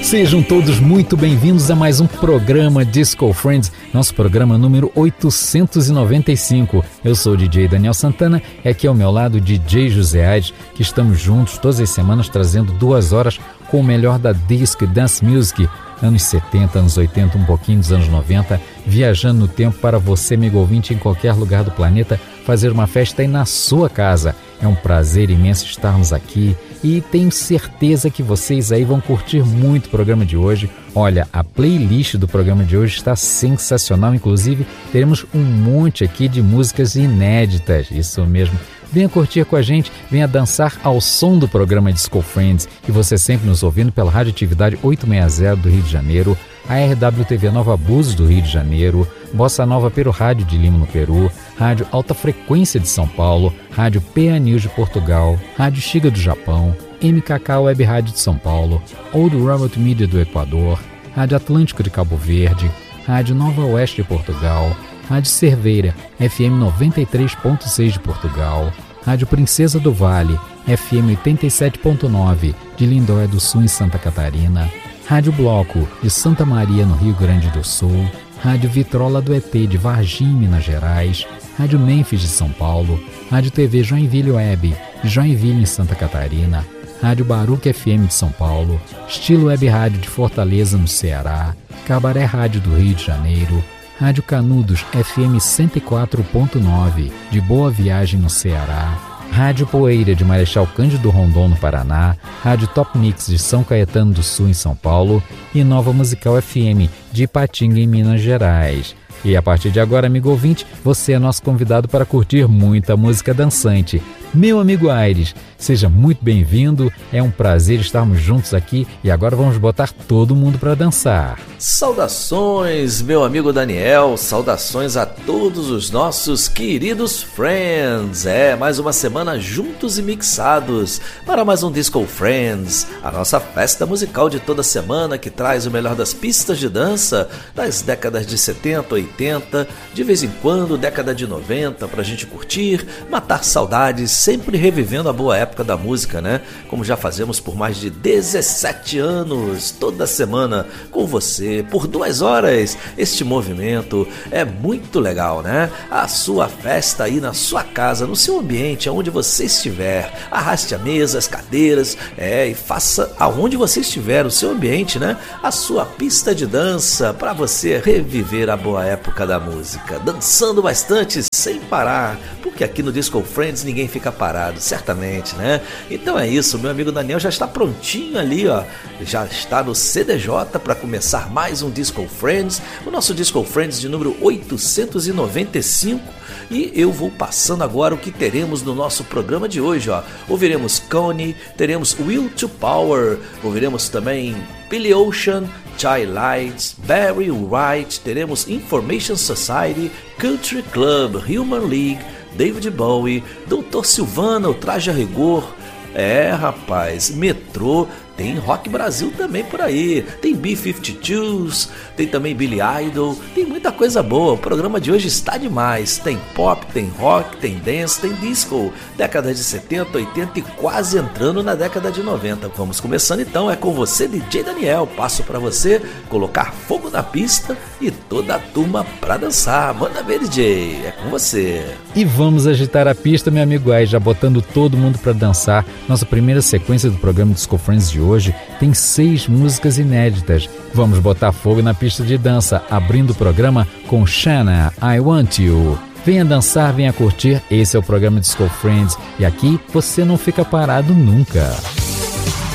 Sejam todos muito bem-vindos a mais um programa Disco Friends, nosso programa número 895. Eu sou o DJ Daniel Santana e aqui ao meu lado o DJ José Aires, que estamos juntos todas as semanas trazendo 2 horas com o melhor da disco e dance music, anos 70, anos 80, um pouquinho dos anos 90, viajando no tempo para você, amigo ouvinte, em qualquer lugar do planeta, fazer uma festa aí na sua casa. É um prazer imenso estarmos aqui e tenho certeza que vocês aí vão curtir muito o programa de hoje. Olha, a playlist do programa de hoje está sensacional, inclusive teremos um monte aqui de músicas inéditas, isso mesmo. Venha curtir com a gente, venha dançar ao som do programa Disco Friends e você sempre nos ouvindo pela Radioatividade 860 do Rio de Janeiro, a RWTV Nova Búzios do Rio de Janeiro, Bossa Nova Peru Rádio de Lima no Peru, Rádio Alta Frequência de São Paulo, Rádio PA News de Portugal, Rádio Xiga do Japão, MKK Web Rádio de São Paulo, Old Robot Media do Equador, Rádio Atlântico de Cabo Verde, Rádio Nova Oeste de Portugal, Rádio Cerveira, FM 93.6 de Portugal, Rádio Princesa do Vale, FM 87.9 de Lindóia do Sul em Santa Catarina, Rádio Bloco de Santa Maria no Rio Grande do Sul, Rádio Vitrola do ET de Varginha, Minas Gerais, Rádio Memphis de São Paulo, Rádio TV Joinville Web de Joinville em Santa Catarina, Rádio Baruch FM de São Paulo, Estilo Web Rádio de Fortaleza no Ceará, Cabaré Rádio do Rio de Janeiro, Rádio Canudos FM 104.9 de Boa Viagem no Ceará, Rádio Poeira de Marechal Cândido Rondon no Paraná, Rádio Top Mix de São Caetano do Sul em São Paulo e Nova Musical FM de Ipatinga em Minas Gerais. E a partir de agora, amigo ouvinte, você é nosso convidado para curtir muita música dançante. Meu amigo Aires, seja muito bem-vindo, é um prazer estarmos juntos aqui e agora vamos botar todo mundo para dançar. Saudações, meu amigo Daniel, saudações a todos os nossos queridos friends. Mais uma semana juntos e mixados para mais um Disco Friends, a nossa festa musical de toda semana que traz o melhor das pistas de dança das décadas de 70, 80, de vez em quando década de 90 pra gente curtir, matar saudades, sempre revivendo a boa época da música, né? Como já fazemos por mais de 17 anos, toda semana com você, por 2 horas. Este movimento é muito legal, né? A sua festa aí na sua casa, no seu ambiente, aonde você estiver. Arraste a mesa, as cadeiras, e faça aonde você estiver, o seu ambiente, né? A sua pista de dança para você reviver a boa época da música. Dançando bastante, sem parar, porque aqui no Disco Friends ninguém fica parado, certamente, né? Então é isso, meu amigo Daniel já está prontinho ali, ó, já está no CDJ para começar mais um Disco Friends, o nosso Disco Friends de número 895, e eu vou passando agora o que teremos no nosso programa de hoje, ó. Ouviremos Connie, teremos Will to Power, ouviremos também Billy Ocean, Chai Lights, Barry White, teremos Information Society, Country Club, Human League, David Bowie, Dr. Silvana, o Traje a Rigor, rapaz, Metrô, tem Rock Brasil também por aí, tem B-52s, tem também Billy Idol, tem muita coisa boa, o programa de hoje está demais, tem pop, tem rock, tem dance, tem disco, décadas de 70, 80 e quase entrando na década de 90. Vamos começando então, é com você, DJ Daniel, passo para você colocar fogo na pista e toda a turma para dançar. Manda ver, DJ, é com você. E vamos agitar a pista, meu amigo Ai, já botando todo mundo para dançar. Nossa primeira sequência do programa Disco Friends de hoje tem 6 músicas inéditas. Vamos botar fogo na pista de dança, abrindo o programa com Shanna, I Want You. Venha dançar, venha curtir, esse é o programa Disco Friends e aqui você não fica parado nunca.